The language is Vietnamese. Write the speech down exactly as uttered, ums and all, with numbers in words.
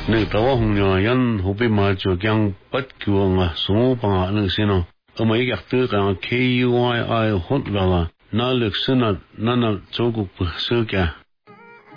Nè tao hùng nhỏ yan hộp mà cho kyang bắt kêu ngà số bằng nè xin nó. Ở mấy cái thứ cái K U I I hot là na lực sinh na na cho cuộc sơ kia.